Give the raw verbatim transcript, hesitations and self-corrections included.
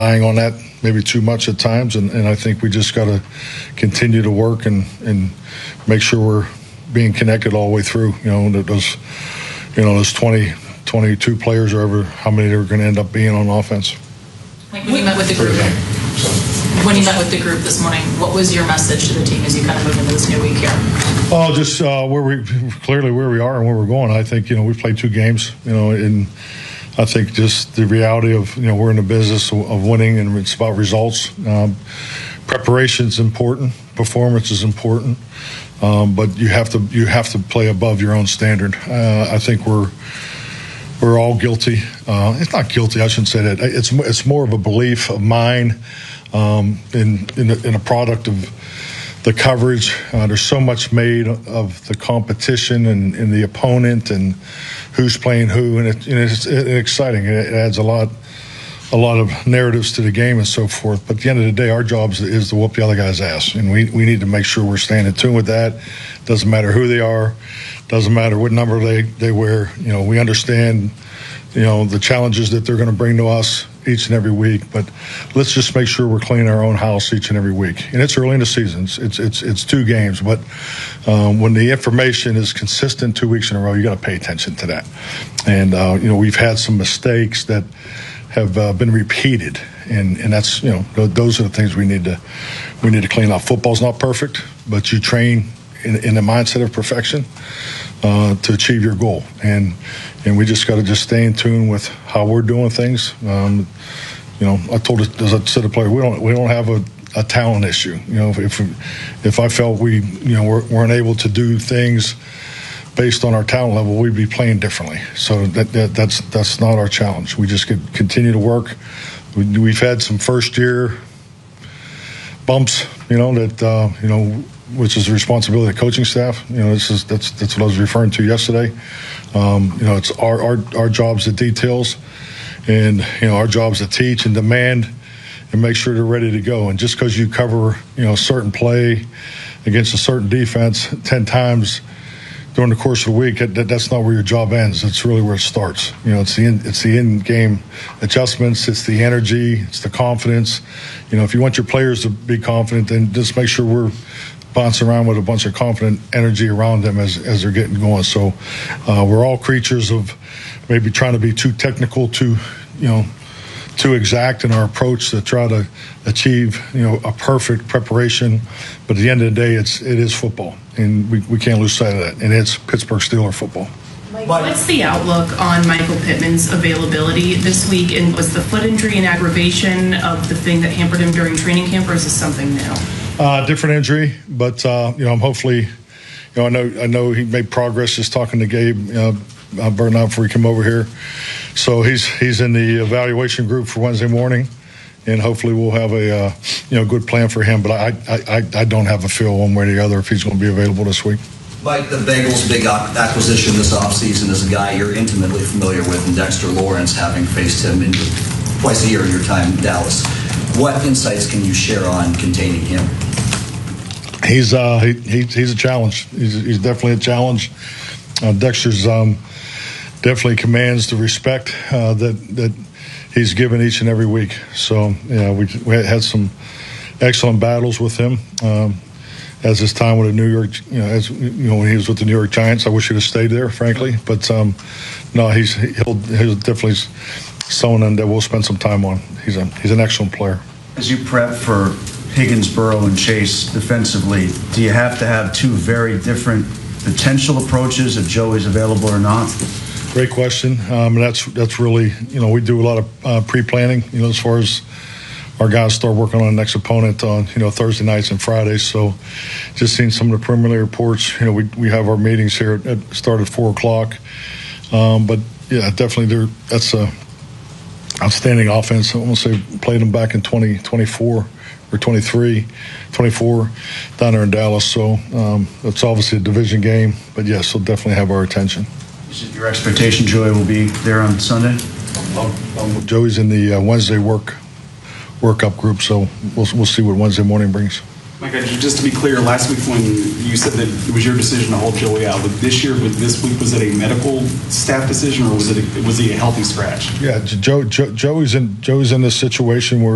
relying on that maybe too much at times, and, and I think we just got to continue to work and, and make sure we're being connected all the way through. You know, those, you know, those twenty, twenty-two players or ever how many they're going to end up being on offense. Like when you met with the group, when you met with the group this morning, what was your message to the team as you kind of move into this new week here? Oh, just uh, where we clearly where we are and where we're going. I think you know we've played two games, you know, and I think just the reality of you know we're in the business of winning and it's about results. Um, preparation is important, performance is important, um, but you have to you have to play above your own standard. Uh, I think we're. We're all guilty. Uh, it's not guilty. I shouldn't say that. It's it's more of a belief of mine um, in in a, in a product of the coverage. Uh, there's so much made of the competition and, and the opponent and who's playing who, and, it, and it's, it's exciting. It adds a lot a lot of narratives to the game and so forth. But at the end of the day, our job is to whoop the other guy's ass, and we we need to make sure we're staying in tune with that. Doesn't matter who they are. Doesn't matter what number they, they wear. You know, we understand, you know, the challenges that they're going to bring to us each and every week. But let's just make sure we're cleaning our own house each and every week. And it's early in the season. It's it's it's two games. But um, when the information is consistent two weeks in a row, you got to pay attention to that. And, uh, you know, we've had some mistakes that have uh, been repeated. And, and that's, you know, those are the things we need to we need to clean up. Football's not perfect, but you train in, in the mindset of perfection uh, to achieve your goal. And and we just got to just stay in tune with how we're doing things. Um, you know, I told it, as I said to the player, we don't we don't have a, a talent issue. You know, if if, if I felt we you know we're, weren't able to do things based on our talent level, we'd be playing differently. So that, that that's that's not our challenge. We just could continue to work. We, we've had some first year bumps, you know, that uh, you know. which is the responsibility of the coaching staff. You know, this is that's that's what I was referring to yesterday. Um, you know, it's our our our job's the details, and you know, our job's to teach and demand and make sure they're ready to go. And just because you cover you know a certain play against a certain defense ten times during the course of the week, that, that's not where your job ends. It's really where it starts. You know, it's the in, it's the in-game adjustments, it's the energy, it's the confidence. You know, if you want your players to be confident, then just make sure we're bouncing around with a bunch of confident energy around them as, as they're getting going. So uh, we're all creatures of maybe trying to be too technical, too, you know, too exact in our approach to try to achieve, you know, a perfect preparation. But at the end of the day, it's it is football, and we, we can't lose sight of that. And it's Pittsburgh Steelers football. What's the outlook on Michael Pittman's availability this week? And was the foot injury an aggravation of the thing that hampered him during training camp, or is this something new? Uh, different injury, but uh, you know, I'm hopefully, you know, I know I know he made progress just talking to Gabe uh, Bernard before he came over here. So he's he's in the evaluation group for Wednesday morning, and hopefully we'll have a uh, you know good plan for him. But I, I I don't have a feel one way or the other if he's going to be available this week. Mike, the Bengals' big acquisition this offseason is a guy you're intimately familiar with, and Dexter Lawrence, having faced him in twice a year in your time in Dallas. What insights can you share on containing him? He's uh, he, he, he's a challenge. He's, he's definitely a challenge. Uh, Dexter's um, definitely commands the respect uh, that that he's given each and every week. So yeah, we we had some excellent battles with him. Um, as his time with the New York, you know, as you know, when he was with the New York Giants, I wish he'd have stayed there, frankly. But um, no, he's he'll he'll definitely someone that we'll spend some time on. He's a he's an excellent player. As you prep for Higgins, Burrow, and Chase defensively, do you have to have two very different potential approaches if Joey's available or not? Great question. Um, and that's that's really, you know, we do a lot of uh, pre-planning, you know, as far as our guys start working on the next opponent on, you know, Thursday nights and Fridays. So just seeing some of the preliminary reports, you know, we we have our meetings here at start at four o'clock. Um, but, yeah, definitely there. that's a outstanding offense. I want to say played them back in twenty twenty-four or twenty-three, twenty-four down there in Dallas. So um, it's obviously a division game. But, yes, they'll definitely have our attention. Is it your expectation Joey will be there on Sunday? Um, um, Joey's in the uh, Wednesday work workup group, so we'll we'll see what Wednesday morning brings. Mike, just to be clear, last week when you said that it was your decision to hold Joey out, but this year, with this week, was it a medical staff decision, or was it a, was he a healthy scratch? Yeah, Joe, Joe Joey's in Joey's in this situation where